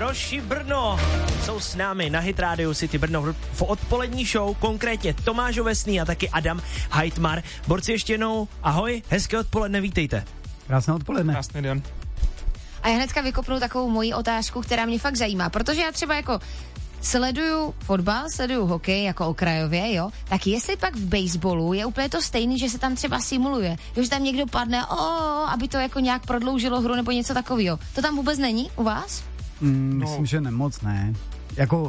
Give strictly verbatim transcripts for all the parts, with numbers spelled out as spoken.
Roši Brno jsou s námi na Hit Radio City Brno v odpolední show, konkrétně Tomáš Ovesný a taky Adam Heitmar. Borci, ještě jednou ahoj, hezké odpoledne, vítejte. Krásné odpoledne. Krásný den. A já hnedka vykopnu takovou moji otázku, která mě fakt zajímá, protože já třeba jako sleduju fotbal, sleduju hokej jako okrajově, jo, tak jestli pak v baseballu je úplně to stejný, že se tam třeba simuluje, že tam někdo padne, o, aby to jako nějak prodloužilo hru nebo něco takového. To tam vůbec není u vás? Mm, myslím, no. že nemoc ne. Jako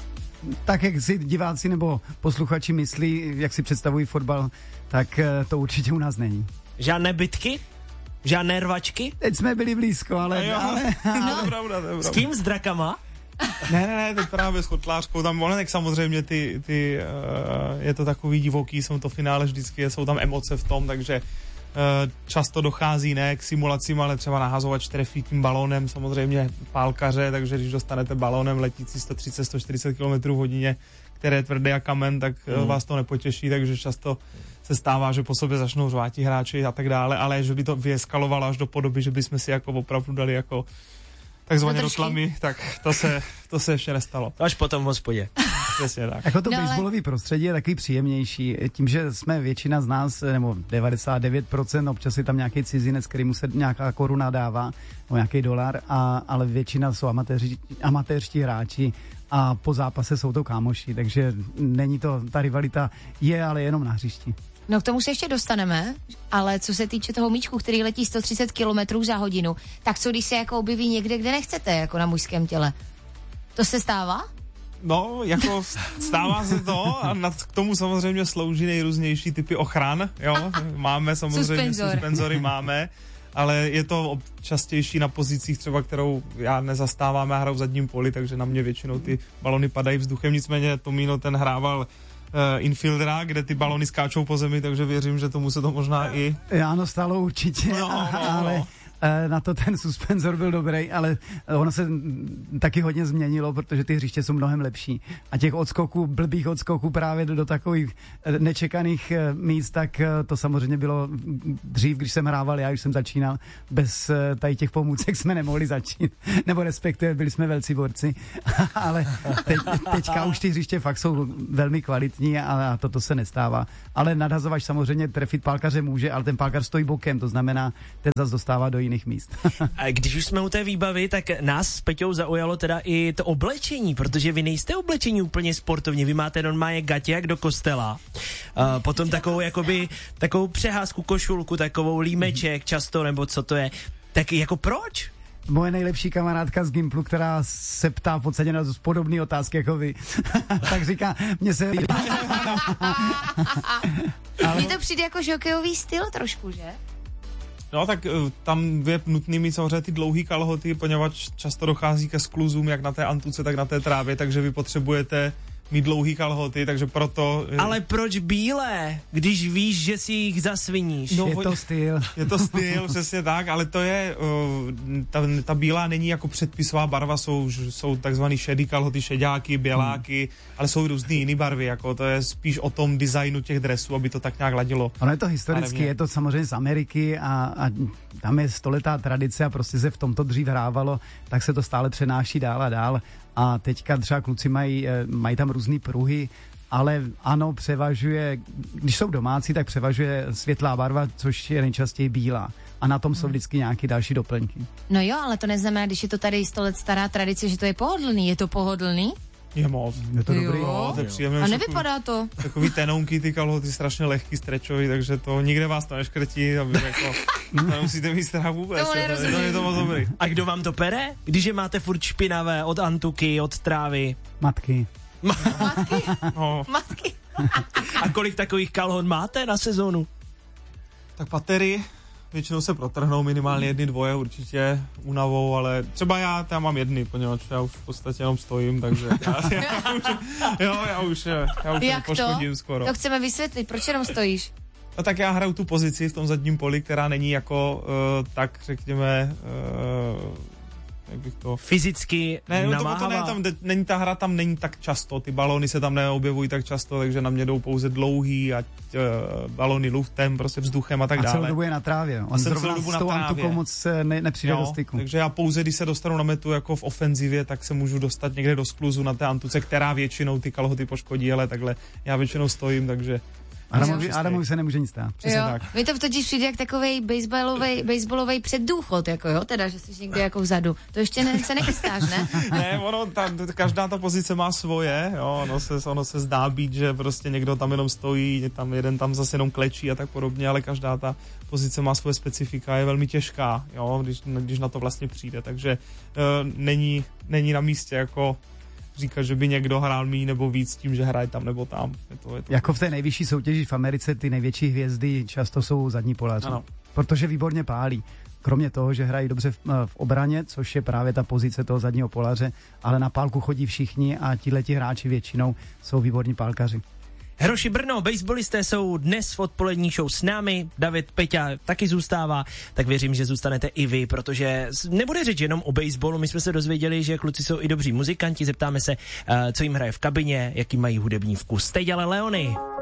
tak, jak si diváci nebo posluchači myslí, jak si představují fotbal, tak to určitě u nás není. Žádné bitky? Žádné rvačky? Teď jsme byli blízko, ale... Jo, ale, ale... ale... To je pravda, to je pravda. S kým? S drakama? Ne, ne, ne, teď právě s kotlářkou, tam volenek samozřejmě ty, ty uh, je to takový divoký, jsou to finále vždycky, jsou tam emoce v tom, takže uh, často dochází ne k simulacím, ale třeba nahazovat čtyřfítním balónem, samozřejmě pálkaře, takže když dostanete balónem letící sto třicet až sto čtyřicet kilometrů v hodině, které je tvrdé a kamen, tak uh, vás to nepotěší, takže často se stává, že po sobě začnou řvát ti hráči a tak dále, ale že by to vyeskalovalo až do podoby, že bychom si jako opravdu dali jako takzvaně do tlamy, tak to se, to se ještě nestalo. Až potom v hospodě. Přesně tak. Jako to no, baseballový ale... prostředí je takový příjemnější, tím, že jsme většina z nás, nebo devadesát devět procent, občas je tam nějaký cizinec, který mu se nějaká koruna dává, nebo nějaký dolar, a, ale většina jsou amatéři, amatéřští hráči a po zápase jsou to kámoši, takže není to, ta rivalita je ale jenom na hřišti. No k tomu se ještě dostaneme, ale co se týče toho míčku, který letí sto třicet kilometrů za hodinu, tak co když se jako objeví někde, kde nechcete, jako na mužském těle? To se stává? No, jako stává se to a nad, k tomu samozřejmě slouží nejrůznější typy ochran, jo, máme samozřejmě, Suspenzor. suspenzory máme, ale je to častější na pozicích třeba, kterou já nezastávám, já hraju v zadním poli, takže na mě většinou ty balony padají vzduchem, nicméně Tomíno ten hrával Uh, infieldera, kde ty balony skáčou po zemi, takže věřím, že tomu se to možná i... Ano, stalo určitě, no, no, ale no. na to ten suspenzor byl dobrý, ale ono se taky hodně změnilo, protože ty hřiště jsou mnohem lepší. A těch odskoků, blbých odskoků právě do, do takových nečekaných míst, tak to samozřejmě bylo dřív, když jsem hrával, já už jsem začínal, bez tady těch pomůcek jsme nemohli začít, nebo respektive byli jsme velcí borci, ale teď, teďka už ty hřiště fakt jsou velmi kvalitní a, a toto se nestává. Ale nadhazovač samozřejmě trefit pálkaře může, ale ten pálkař stojí bokem, to znamená, ten zase dostává do jiných míst. A když už jsme u té výbavy, tak nás s Peťou zaujalo teda i to oblečení, protože vy nejste oblečení úplně sportovně, vy máte normálně gatě jak do kostela, a potom takovou jakoby, takovou přeházku, košulku, takovou límeček často, nebo co to je, tak jako proč? Moje nejlepší kamarádka z Gimplu, která se ptá v podstatě na podobné otázky jako vy, tak říká, mně se... Mně to přijde jako hokejový styl trošku, že? No tak tam je nutný mít samozřejmě ty dlouhý kalhoty, poněvadž často dochází ke skluzům jak na té antuce, tak na té trávě, takže vy potřebujete mít dlouhý kalhoty, takže proto... Ale proč bílé, když víš, že si jich zasviníš? No, je to styl. Je to styl, přesně tak, ale to je, uh, ta, ta bílá není jako předpisová barva, jsou, jsou takzvaný šedý kalhoty, šedáky, běláky, hmm. ale jsou různý jiný barvy, jako to je spíš o tom designu těch dresů, aby to tak nějak ladilo. Ono je to historicky, je to samozřejmě z Ameriky a, a tam je stoletá tradice a prostě se v tomto dřív hrávalo, tak se to stále přenáší dál a dál. A teďka třeba kluci mají, mají tam různý pruhy, ale ano, převažuje, když jsou domácí, tak převažuje světlá barva, což je nejčastěji bílá. A na tom jsou vždycky nějaké další doplňky. No jo, ale to neznamená, když je to tady sto let stará tradice, že to je pohodlný. Je to pohodlný? Je moc. Je to jo. dobrý. Jo, to je příjemné. A nevypadá to. Takový tenounky, ty kalhoty, strašně lehký, stretchový, takže to nikde vás to neškrtí, aby jako, nemusíte mít strach vůbec. Tomu nerozumím. To je to moc dobrý. A kdo vám to pere? Když je máte furt špinavé od antuky, od trávy. Matky. Matky? No. Matky? A kolik takových kalhot máte na sezónu? Tak patery většinou se protrhnou, minimálně jedny, dvoje určitě únavou, ale třeba já tam mám jedny, poněvadž já už v podstatě jenom stojím, takže já, já už, jo, já už, já už Jak poškodím to? skoro. To chceme vysvětlit, proč jenom stojíš? No tak já hraju tu pozici v tom zadním poli, která není jako uh, tak, řekněme, uh, jak bych to... Fyzicky ne, namáhavá. To, to ne, tam de, není ta hra tam není tak často, ty balony se tam neobjevují tak často, takže na mě jdou pouze dlouhý a uh, balony luftem, prostě vzduchem a tak dále. A celou dobu je na trávě. On zrovna s tou Antukou moc ne, nepřijde jo, do styku. Takže já pouze, když se dostanu na metu jako v ofenzivě, tak se můžu dostat někde do skluzu na té Antuce, která většinou ty kalhoty poškodí, ale takhle já většinou stojím, takže... Adamovi, Adamovi se nemůže nic stát. Přesně tak. Vy to totiž přijde jak takovej baseballovej, baseballovej předdůchod, jako jo, teda, že jsi někde jako vzadu. To ještě ne, se nechystáš, ne? Ne, ono, ta, každá ta pozice má svoje, jo, ono se, ono se zdá být, že prostě někdo tam jenom stojí, tam jeden tam zase jenom klečí a tak podobně, ale každá ta pozice má svoje specifika, je velmi těžká, jo, když, když na to vlastně přijde, takže uh, není, není na místě jako říkat, že by někdo hrál míň nebo víc tím, že hraje tam nebo tam. Je to, je to... Jako v té nejvyšší soutěži v Americe ty největší hvězdy často jsou zadní polaři. Ano. Protože výborně pálí. Kromě toho, že hrají dobře v, v obraně, což je právě ta pozice toho zadního polaře, ale na pálku chodí všichni a tihleti hráči většinou jsou výborní pálkaři. Hroši Brno, baseballisté jsou dnes v odpolední show s námi, David Peťa taky zůstává, tak věřím, že zůstanete i vy, protože nebude řeč jenom o baseballu, my jsme se dozvěděli, že kluci jsou i dobří muzikanti, zeptáme se, co jim hraje v kabině, jaký mají hudební vkus. Teď ale Leony.